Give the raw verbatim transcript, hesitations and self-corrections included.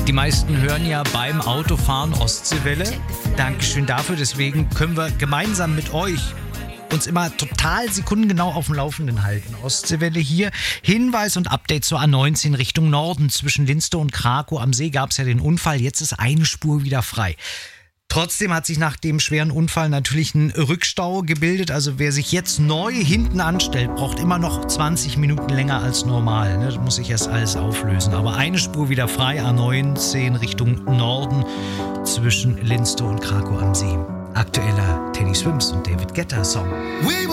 Die meisten hören ja beim Autofahren Ostseewelle. Dankeschön dafür. Deswegen können wir gemeinsam mit euch uns immer total sekundengenau auf dem Laufenden halten. Ostseewelle hier. Hinweis und Update zur A neunzehn Richtung Norden. Zwischen Linstow und Krakow am See gab es ja den Unfall. Jetzt ist eine Spur wieder frei. Trotzdem hat sich nach dem schweren Unfall natürlich ein Rückstau gebildet. Also wer sich jetzt neu hinten anstellt, braucht immer noch zwanzig Minuten länger als normal. Ne? Das muss sich erst alles auflösen. Aber eine Spur wieder frei, A neunzehn Richtung Norden zwischen Linstow und Krakow am See. Aktueller Teddy Swims und David Guetta Song.